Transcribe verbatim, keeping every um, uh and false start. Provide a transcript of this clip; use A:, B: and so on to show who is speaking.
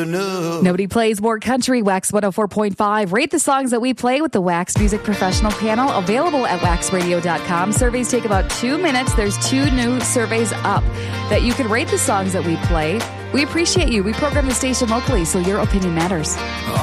A: enough.
B: Nobody plays more country. Wax one oh four point five. Rate the songs that we play with the Wax Music Professional Panel, available at wax radio dot com. Surveys take about two minutes. There's two new surveys up that you can rate the songs that we play. We appreciate you. We program the station locally, so your opinion matters.